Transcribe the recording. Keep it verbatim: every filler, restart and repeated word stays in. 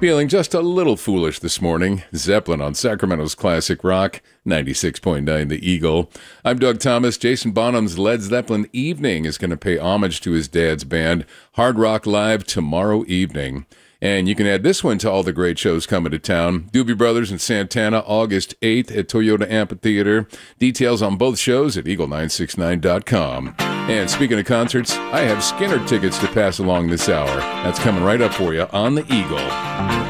Feeling just a little foolish this morning. Zeppelin on Sacramento's Classic Rock, ninety-six point nine The Eagle. I'm Doug Thomas. Jason Bonham's Led Zeppelin Evening is going to pay homage to his dad's band, Hard Rock Live, tomorrow evening. And you can add this one to all the great shows coming to town. Doobie Brothers and Santana, August eighth at Toyota Amphitheater. Details on both shows at eagle nine six nine dot com. And speaking of concerts, I have Skinner tickets to pass along this hour. That's coming right up for you on The Eagle.